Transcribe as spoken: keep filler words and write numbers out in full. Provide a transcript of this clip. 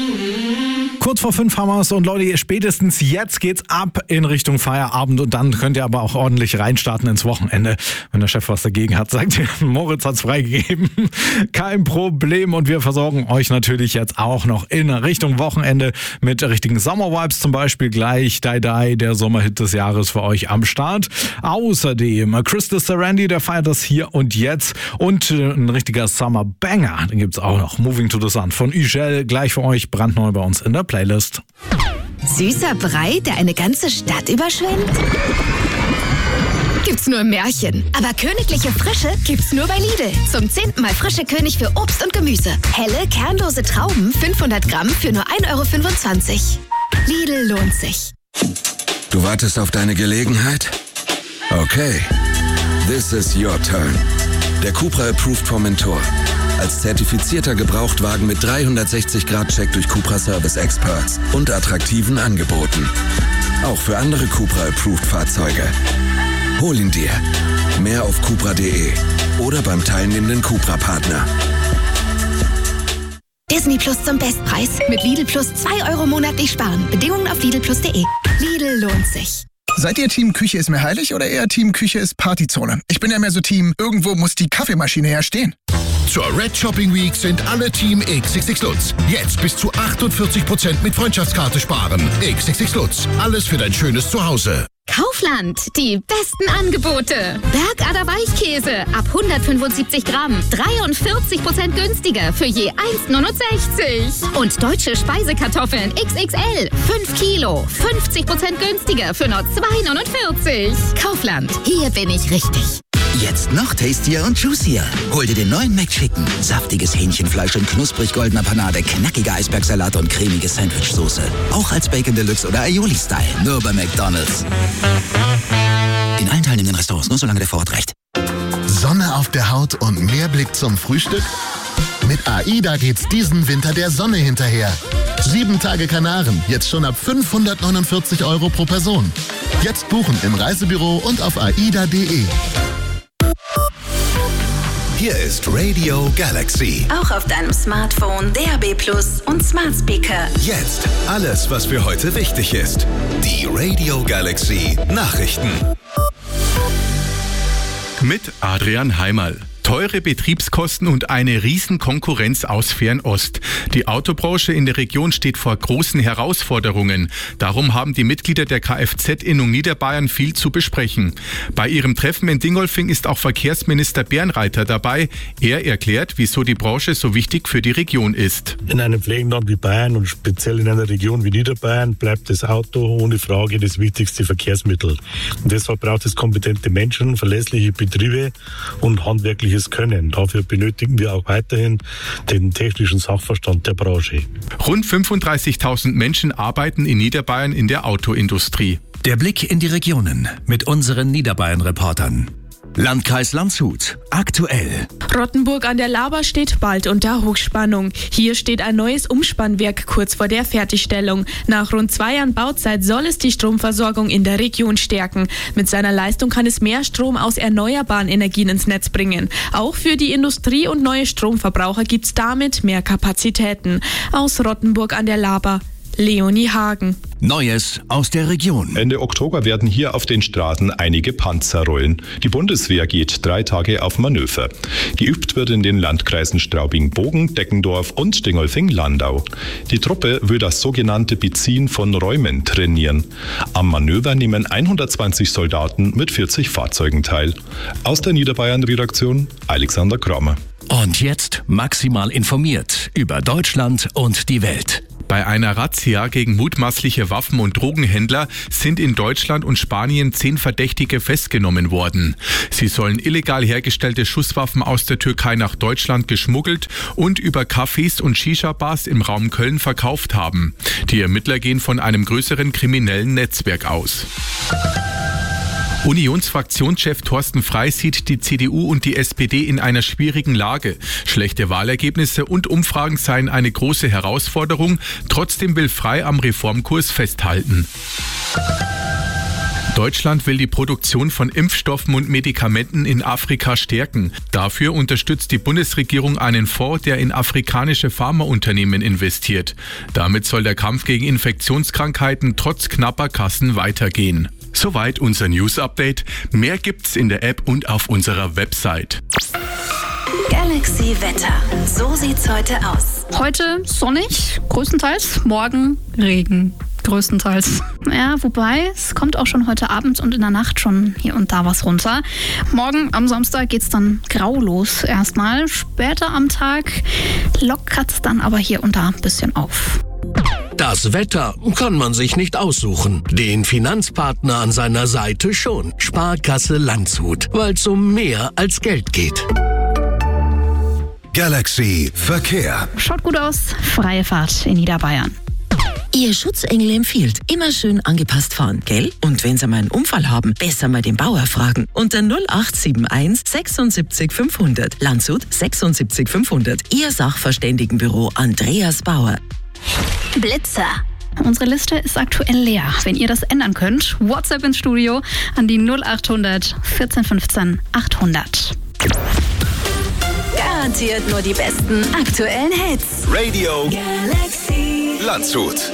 Kurz vor fünf haben wir es und Leute, spätestens jetzt geht's ab in Richtung Feierabend und dann könnt ihr aber auch ordentlich reinstarten ins Wochenende. Wenn der Chef was dagegen hat, sagt ihr, Moritz hat's freigegeben. Kein Problem und wir versorgen euch natürlich jetzt auch noch in Richtung Wochenende mit richtigen Sommer-Vibes, zum Beispiel gleich Die Die, der Sommerhit des Jahres für euch am Start. Außerdem Crystal Sarandon, der feiert das hier und jetzt und ein richtiger Summer-Banger, den gibt's auch noch. Moving to the Sun von Ugel, gleich für euch brandneu bei uns in der Playlist. Süßer Brei, der eine ganze Stadt überschwemmt? Gibt's nur im Märchen. Aber königliche Frische gibt's nur bei Lidl. Zum zehnten Mal frische König für Obst und Gemüse. Helle, kernlose Trauben, fünfhundert Gramm für nur ein Euro fünfundzwanzig. Lidl lohnt sich. Du wartest auf deine Gelegenheit? Okay. This is your turn. Der Cupra Approved Formentor. Als zertifizierter Gebrauchtwagen mit dreihundertsechzig Grad Check durch Cupra Service Experts und attraktiven Angeboten. Auch für andere Cupra Approved Fahrzeuge. Hol ihn dir. Mehr auf cupra punkt de oder beim teilnehmenden Cupra-Partner. Disney Plus zum Bestpreis. Mit Lidl Plus zwei Euro monatlich sparen. Bedingungen auf lidl plus punkt de. Lidl lohnt sich. Seid ihr Team Küche ist mir heilig oder eher Team Küche ist Partyzone? Ich bin ja mehr so Team, irgendwo muss die Kaffeemaschine herstehen. Zur Red Shopping Week sind alle Team X X X Lutz. Jetzt bis zu achtundvierzig Prozent mit Freundschaftskarte sparen. X X X Lutz. Alles für dein schönes Zuhause. Kaufland, die besten Angebote. Bergader Weichkäse ab hundertfünfundsiebzig Gramm, dreiundvierzig Prozent günstiger für je eins neunundsechzig. Und deutsche Speisekartoffeln X X L, fünf Kilo, fünfzig Prozent günstiger für nur zwei neunundvierzig. Kaufland, hier bin ich richtig. Jetzt noch tastier und juicier. Hol dir den neuen McChicken. Saftiges Hähnchenfleisch in knusprig goldener Panade, knackiger Eisbergsalat und cremige Sandwichsoße. Auch als Bacon Deluxe oder Aioli-Style. Nur bei McDonald's. In allen teilnehmenden Restaurants, nur solange der Vorort reicht. Sonne auf der Haut und mehr Blick zum Frühstück? Mit AIDA geht's diesen Winter der Sonne hinterher. Sieben Tage Kanaren, jetzt schon ab fünfhundertneunundvierzig Euro pro Person. Jetzt buchen im Reisebüro und auf aida punkt de. Hier ist Radio Galaxy. Auch auf deinem Smartphone, D A B Plus und Smart Speaker. Jetzt alles, was für heute wichtig ist. Die Radio Galaxy Nachrichten. Mit Adrian Heimerl. Teure Betriebskosten und eine Riesenkonkurrenz aus Fernost. Die Autobranche in der Region steht vor großen Herausforderungen. Darum haben die Mitglieder der Kfz-Innung Niederbayern viel zu besprechen. Bei ihrem Treffen in Dingolfing ist auch Verkehrsminister Bernreiter dabei. Er erklärt, wieso die Branche so wichtig für die Region ist. In einem Flächenland wie Bayern und speziell in einer Region wie Niederbayern bleibt das Auto ohne Frage das wichtigste Verkehrsmittel. Und deshalb braucht es kompetente Menschen, verlässliche Betriebe und handwerkliches Können. Dafür benötigen wir auch weiterhin den technischen Sachverstand der Branche. Rund fünfunddreißigtausend Menschen arbeiten in Niederbayern in der Autoindustrie. Der Blick in die Regionen mit unseren Niederbayern-Reportern. Landkreis Landshut. Aktuell. Rottenburg an der Laber steht bald unter Hochspannung. Hier steht ein neues Umspannwerk kurz vor der Fertigstellung. Nach rund zwei Jahren Bauzeit soll es die Stromversorgung in der Region stärken. Mit seiner Leistung kann es mehr Strom aus erneuerbaren Energien ins Netz bringen. Auch für die Industrie und neue Stromverbraucher gibt es damit mehr Kapazitäten. Aus Rottenburg an der Laber. Leonie Hagen. Neues aus der Region. Ende Oktober werden hier auf den Straßen einige Panzer rollen. Die Bundeswehr geht drei Tage auf Manöver. Geübt wird in den Landkreisen Straubing-Bogen, Deggendorf und Dingolfing-Landau. Die Truppe will das sogenannte Beziehen von Räumen trainieren. Am Manöver nehmen hundertzwanzig Soldaten mit vierzig Fahrzeugen teil. Aus der Niederbayern-Redaktion Alexander Kramer. Und jetzt maximal informiert über Deutschland und die Welt. Bei einer Razzia gegen mutmaßliche Waffen- und Drogenhändler sind in Deutschland und Spanien zehn Verdächtige festgenommen worden. Sie sollen illegal hergestellte Schusswaffen aus der Türkei nach Deutschland geschmuggelt und über Cafés und Shisha-Bars im Raum Köln verkauft haben. Die Ermittler gehen von einem größeren kriminellen Netzwerk aus. Unionsfraktionschef Thorsten Frey sieht die C D U und die S P D in einer schwierigen Lage. Schlechte Wahlergebnisse und Umfragen seien eine große Herausforderung. Trotzdem will Frey am Reformkurs festhalten. Deutschland will die Produktion von Impfstoffen und Medikamenten in Afrika stärken. Dafür unterstützt die Bundesregierung einen Fonds, der in afrikanische Pharmaunternehmen investiert. Damit soll der Kampf gegen Infektionskrankheiten trotz knapper Kassen weitergehen. Soweit unser News-Update. Mehr gibt's in der App und auf unserer Website. Galaxy Wetter. So sieht's heute aus. Heute sonnig, größtenteils. Morgen Regen, größtenteils. Ja, wobei, es kommt auch schon heute Abend und in der Nacht schon hier und da was runter. Morgen am Samstag geht's dann grau los erstmal. Später am Tag lockert's dann aber hier und da ein bisschen auf. Das Wetter kann man sich nicht aussuchen. Den Finanzpartner an seiner Seite schon. Sparkasse Landshut, weil es um mehr als Geld geht. Galaxy Verkehr. Schaut gut aus, freie Fahrt in Niederbayern. Ihr Schutzengel empfiehlt, immer schön angepasst fahren, gell? Und wenn Sie mal einen Unfall haben, besser mal den Bauer fragen. Unter null acht sieben eins sechsundsiebzig fünfhundert. Landshut sechsundsiebzig fünfhundert. Ihr Sachverständigenbüro Andreas Bauer. Blitzer. Unsere Liste ist aktuell leer. Wenn ihr das ändern könnt, WhatsApp ins Studio an die null achthundert vierzehn fünfzehn achthundert. Garantiert nur die besten aktuellen Hits. Radio Galaxy Landshut.